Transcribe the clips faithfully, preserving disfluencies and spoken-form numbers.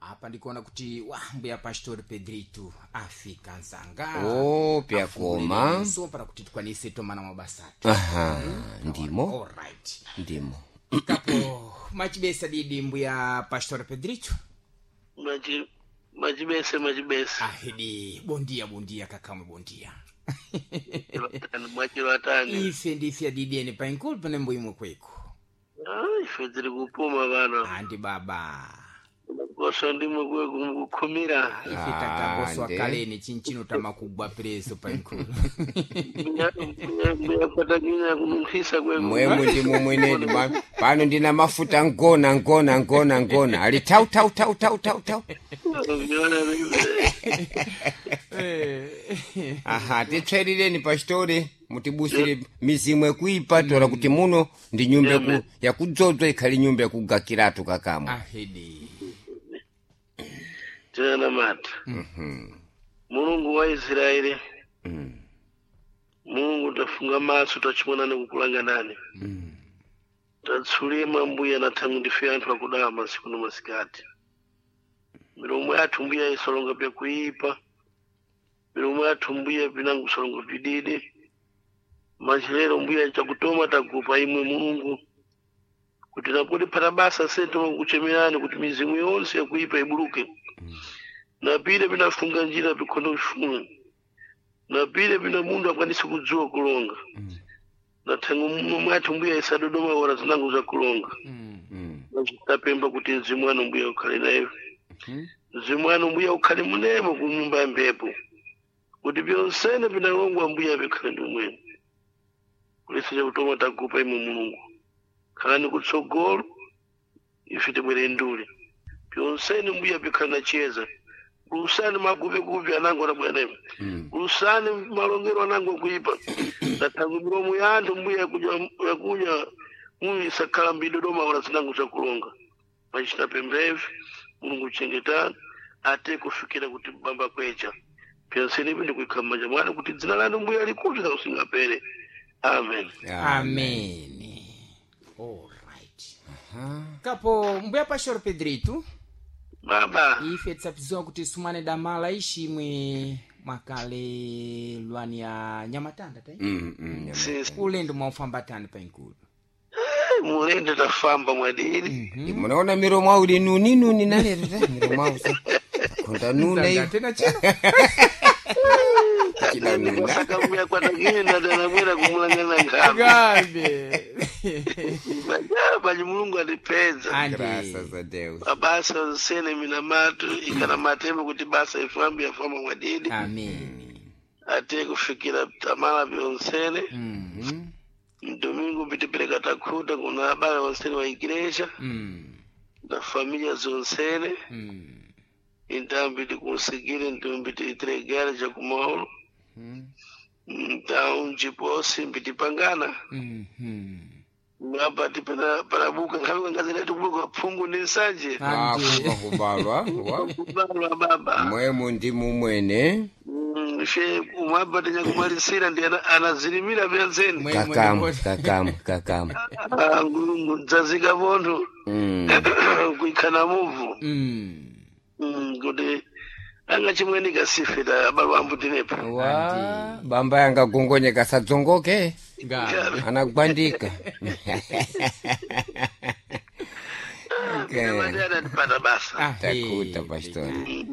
Hapa ndikuona kuti wambuya Pastor Pedrito afika nzanga. Oh, pia koma. So para kuti tukwanise tomana mabasa. Aha, ndimo. All right. Ndimo. Kapo machibesa didi mbuya Pastor Pedrito. Maji majibese majibese. Ahidi bondia bondia kakamwe bondia. Mwachi watani. Ife ndife didi ene pa inkulu pane mbuimo kweko. Ah, ife zili kupuma bana. Andi baba. Koso ndimo kwe kukumira. Ife takaboswa kaleni chinchino tamakugwa preso pa inkulu. Mbuya patakinya kumhisa kwe. Mwemu ndimo mwenedi pano ndina mafuta ngona ngona ngona ngona. Ali tau tau tau tau tau tau. Aha, titsairire Pastori mutibusire mizimu ekuipa tora kuti muno ndi nyumba ku yakudzodzwa ikhali nyumba yakugakiratu kakamwe. Ahidi. Tena mata. Mhm. Mulungu wa Israeli. Mhm. Mungu tafunga maso tachimona nikukulanga nani. Mhm. Tatsulima mbuya na tangu ndife anthu akudama masiku no masikati. Milomo yathu mbuya isolonga pya kuipa. Milomo yathu mbuya pinangu solonga pidide. Machilero mbuya chakutoma takupa imwe Mulungu. Kuti napodi parabasa sento kuchemerani kuti mizimu yonse yakuipa ibuluke. Na pile pinafunga njira pikono shunu. Na pile pina mundu akwanisi kudziwa kulonga. Na tangu mwathu mbuya isadodoma ora zinangu za kulonga. Mhm. Tapemba kuti mzimu wanu mbuya ukhale nayo. Mzimu wanu mbuya ukhale munemo ku nyumba ya mphepo. Kuti byonsene pinalongwa mbuya bikhale ndi mwene. Kulese kutoma takupa imwe Mulungu. Khalani kutsogolo ifite bwere nduli. Byonsene mbuya bikhale na cheza. Usani maguve guve anango na bwene. Usani malongero anango kuipa. Tatangu milomo yanthu mbuya kuja yakuja mui sakala mbidodoma ora zinango za kulonga. Machita pembevi Mulungu chengetani ate kufikira kuti bamba kwecha. Pyonsene ipi ndikuikhamaja mwana kuti dzina lanu mbuya likuti na usingapere. Amen. Amen. All right. Kapo mbuya Pastor Pedrito. Baba. Ife tsapizwa kuti sumane damala ishimwe makale lwani ya Nyamatanda tai. Mhm. Ulendo mwaufambatani pa inkulu. Mulende tafamba mwadili. Munaona miromo au li nuni nuni nale tata miromo au sa. Konta nuna hiyo. Tena chino. Kila nuna. Saka mbuya kwa tagine na dana mwera kumulangana ngamba. Gambe. Bajaba ni Mulungu alipeza. Graças a Deus. Abasa sene minamatu ikana matemo kuti basa ifambi ya fama mwadili. Amen. Ate kufikira tamala byonsene. Mhm. Domingo bitipeleka takuta kuna habari wonsene wa igreja. Mhm. Na familia zonsene. Mhm. Intambi tikusigire ntumbiti itregare cha kumaulo. Nta unjiposi mbitipangana. Mhm. Ngapa tipena parabuka ngawe ngazile tukubuka phungu ni sanje. Ah, kubalwa. Kubalwa baba. Mwemu ndi mumwene. She umaba tenya kumalisira ndi anazilimira byanzeni. Kakamu, kakamu, kakamu. Ah, ngulungu nzazika bondo. Mm. Kuikana muvu. Mm. Mm, kuti anga chimweni kasifira baba ambutinepa. Wa, bamba yanga gongonye kasadzongoke. Gambe. Anagwandika. Okay. Ndiyana ndipata basa. Takuta Pastor.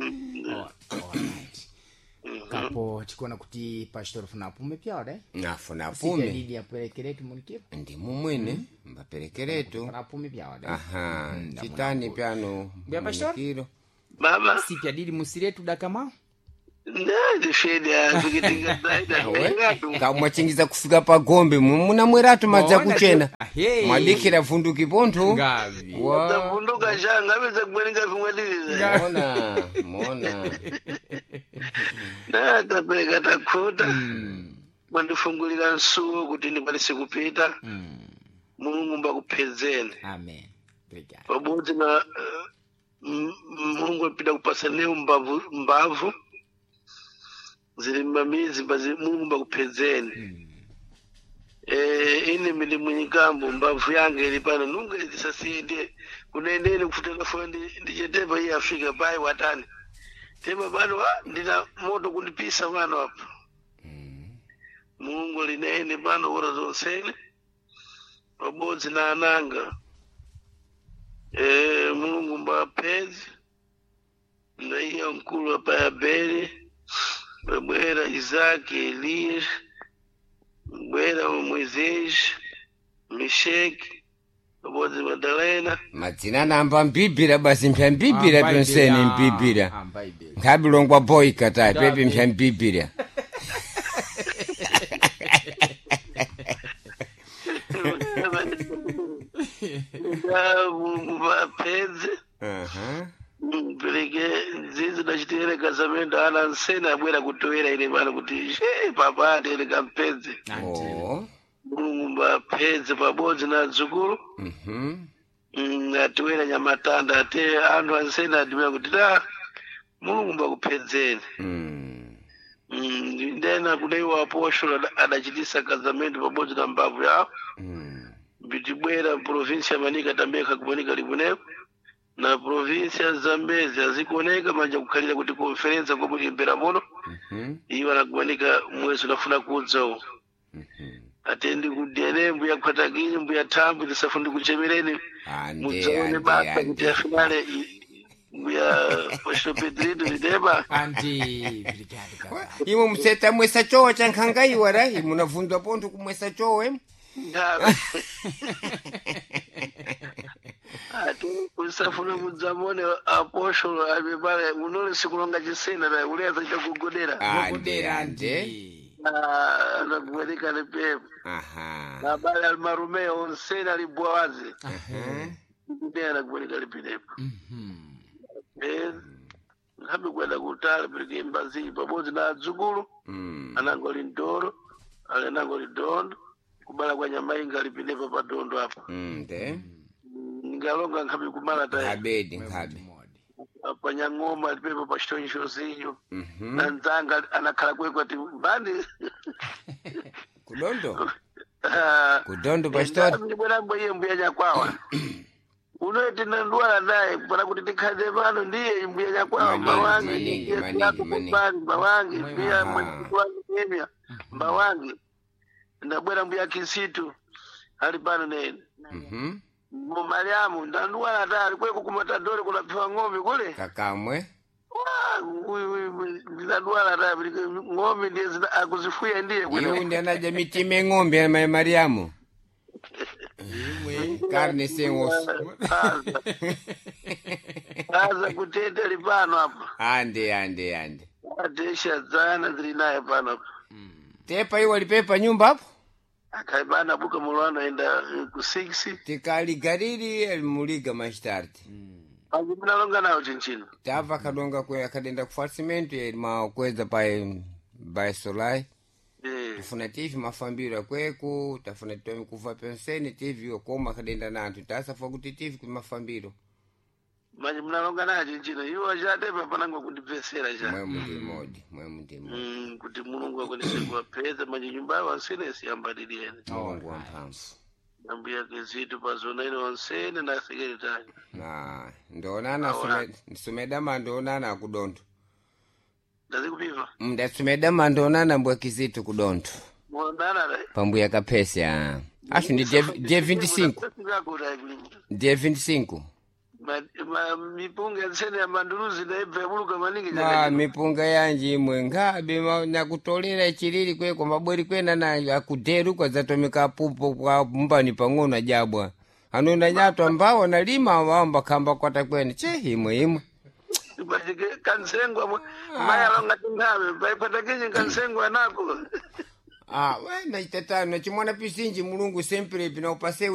Kapo chikona kuti Pastor funapume pyao Nafuna Sija pume. didi ya perekeretu munikiro. Ndi mumwene mbaperekeretu. Funapume pyao de. Aha, chitani piano. Mbia Pastor? Munikiro. Baba. Sipya didi musiretu dakama. Ndadi sheda tukitinga daida. Kamwachingiza kufika pa gombe muna mweratu madza kuchena. Mwadikira vunduki pontho. Gavi. Tavunduka shanga beza kubeninga kumweliliza. Mona, mona. Na tapeleka takuta. Mandifungulira nsuo kuti ndikwanise kupita. Mulungu mbakupezeni. Amen. Obrigado. Pabodzi na Mulungu apita kupasa leo mbavu mbavu. Zili mamizi bazi Mulungu mbakupezeni. eh ini mili mwenyikambo mbavu yange ili pano nunga isasiende kunendeni kufutela fundi ndijeteba hii Afrika bai watani tema bado ndina moto kunipisa bano hapo Mungu linene bano ora zonsene pabodzi na ananga eh Mungu mbapezi na hiyo mkulu hapa ya Beli Bwera Isaki Elias Bwera Moisés Mesheki pabodzi Madalena madzina namba mbibira basi mpya mbibira pyonsene mbibira nkhabilongwa boy kata pepe mpya mbibira Mbapezi aha Pereke zizi dachitere casamento ana nsena abwera kutoera ile bana kuti she papa ate kampezi oh Mulungu mbapezi pabodzi na dzukulu mhm mm atoera nyamatanda ate antu ansena adimira kuti da Mulungu mbakupedzeni mm mm ndena kudaiwa apostolo adachitisa casamento pabodzi na mbavu yao mm bitibwera province ya Manika tambeka kubonika libuneko na provinsia Zambezi azikuoneka manja kukhalira kuti conference kwa kulimbera muno mhm iwa nakubanika mwezi unafuna kudzawo mhm atendi kudene mbuya kukhatakinyi mbuya thambu lisafundi kuchemereni ande mudzaone basa kuti ande afinale mbuya Pastor Pedrito lideba Andi brigade kaka. imwe museta mwesa chowa chankhangaiwa ra imunavundwa ponto kumwesa chowe ngabe ati usafuna mudzamone apostolo abebale unole sikulonga chisena na uleza chakugodera ande ande ah nakubanika lepepo aha na bale almarumeo onsena libwazi aha ndiye nakubanika lepepo Mhm. eh habi kwenda kutala peke mbazi pabodzi na dzukulu mm anango lindoro anango lidondo kubala kwa nyamainga lipinepa padondo hapa ande ngalonga nkhabi kumala ta abedi nkhabe apa nyangoma lipepa pa chitonyo zinyo mhm na nzanga anakhala kwekwa ti mbandi kudondo ah kudondo pastor ndibwera mbuye mbuya nyakwawa unoiti nandwala naye para kuti tikhadze pano ndiye mbuya nyakwawa Maningi, mawangi maningi, maningi, yako maningi. kupani mawangi pia Aha. mwangu mawangi ndabwera mbuya Kisitu ali pano nene mhm mu Mariamu ndandwala tali kweko kumatadori kunapiwa ng'ombe kule kakamwe ndandwala tali ng'ombe ndiye zina- akuzifuya ndiye iwe kule ndi anaja mitime ng'ombe ya Mai Mariamu karne sengosi aza kutete lipano hapa ande ande ande atesha zana zili naye pano hapa tepa iwo lipepa nyumba hapo akaibana buka mulwana enda ku six tikaligalili alimuliga mashtarte azimnalonga nayo chinchino tava kadonga kwe akadenda ku falsimento ma kweza pa by solai eh tufuna tivi mafambiro kweku tafuna tomi kuva penseni tivi okoma kadenda nantu tasafa kuti tivi ku mafambiro manje mnalonga nayo chinchino iwo achatepa panango kundipesera cha mwe mundi modi mwe mundi modi mm kuti mulungu akwanise kuwapeza manje nyumba yawo ansene siyambadiliyene mulungu wa mphamvu nambuya Kisitu pazona ine onsene na sekretari na ndonana sume sumedama ndonana akudondo ndazikupiva mndasumedama ndonana mbwa Kisitu kudondo mwandana dai pambuya kapesa acho ndi dia vinte e cinco dia vinte e cinco mipunga nsene ya manduruzi na ibva buluka maningi ma mipunga yanji imwe ngabe ma- nakutolera chilili kweko mabweri kwena na akuderu kwa zatomika pupo kwa mbani pang'ono ajabwa anonda nyato ambao nalima wamba kamba kwata kwene che imwe imwe bajike kansengwa mwe maya longa tingabe baipata kinyi kansengwa nako ah wena itatano chimwana pisinji mulungu sempre pina upase